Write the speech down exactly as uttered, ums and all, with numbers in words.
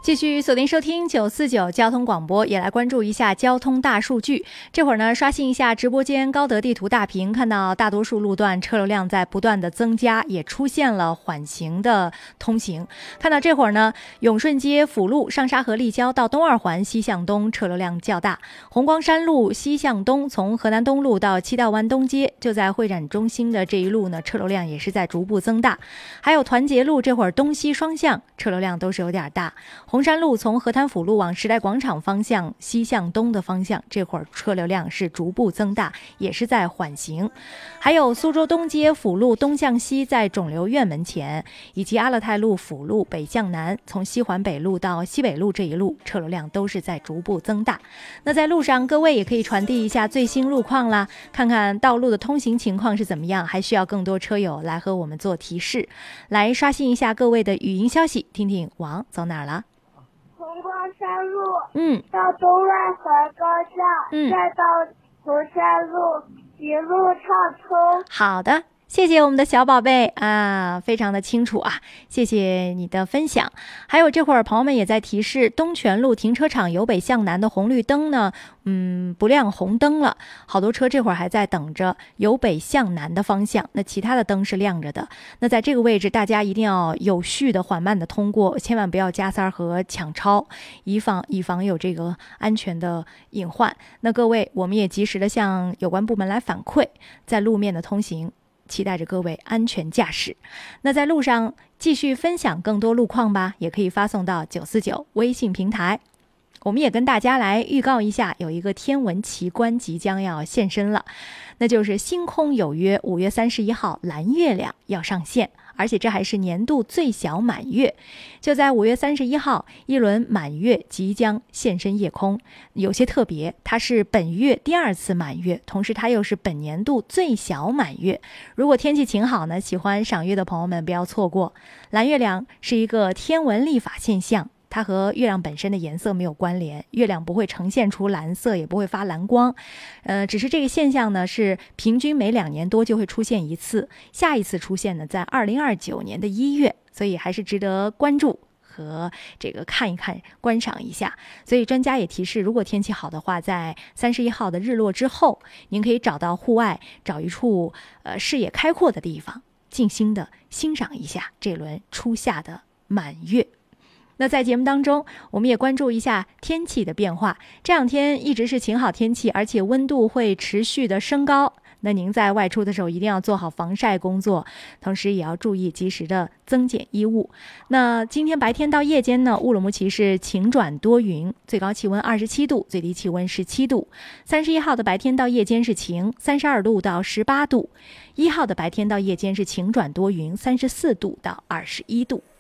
继续锁定收听九四九交通广播，也来关注一下交通大数据。这会儿呢，刷新一下直播间高德地图大屏，看到大多数路段车流量在不断的增加，也出现了缓行的通行。看到这会儿呢，永顺街辅路上沙河立交到东二环西向东车流量较大，红光山路西向东从河南东路到七道湾东街，就在会展中心的这一路呢，车流量也是在逐步增大。还有团结路这会儿东西双向车流量都是有点大。红山路从河滩辅路往时代广场方向西向东的方向，这会儿车流量是逐步增大，也是在缓行。还有苏州东街辅路东向西在肿瘤院门前，以及阿勒泰路辅路北向南从西环北路到西北路这一路车流量都是在逐步增大。那在路上各位也可以传递一下最新路况啦，看看道路的通行情况是怎么样，还需要更多车友来和我们做提示。来刷新一下各位的语音消息，听听王走哪儿了。 红光山路， 嗯， 到东万环高架， 嗯， 再到红山路，一路畅通。 好的，谢谢我们的小宝贝啊，非常的清楚啊，谢谢你的分享。还有这会儿朋友们也在提示，东泉路停车场由北向南的红绿灯呢，嗯，不亮红灯了，好多车这会儿还在等着由北向南的方向，那其他的灯是亮着的。那在这个位置，大家一定要有序的、缓慢的通过，千万不要加塞儿和抢超，以防以防有这个安全的隐患。那各位，我们也及时的向有关部门来反馈，在路面的通行。期待着各位安全驾驶。那在路上继续分享更多路况吧，也可以发送到九四九微信平台。我们也跟大家来预告一下，有一个天文奇观即将要现身了，那就是星空有约五月三十一号蓝月亮要上线，而且这还是年度最小满月。就在五月三十一号，一轮满月即将现身夜空，有些特别，它是本月第二次满月，同时它又是本年度最小满月。如果天气晴好呢，喜欢赏月的朋友们不要错过。蓝月亮是一个天文历法现象，它和月亮本身的颜色没有关联，月亮不会呈现出蓝色，也不会发蓝光，呃，只是这个现象呢是平均每两年多就会出现一次，下一次出现呢在二零二九年的一月，所以还是值得关注和这个看一看、观赏一下。所以专家也提示，如果天气好的话，在三十一号的日落之后，您可以找到户外，找一处呃视野开阔的地方，静心的欣赏一下这轮初夏的满月。那在节目当中，我们也关注一下天气的变化。这两天一直是晴好天气，而且温度会持续的升高。那您在外出的时候一定要做好防晒工作，同时也要注意及时的增减衣物。那今天白天到夜间呢，乌鲁木齐是晴转多云，最高气温二十七度，最低气温十七度。三十一号的白天到夜间是晴，三十二度到十八度。一号的白天到夜间是晴转多云，三十四度到二十一度。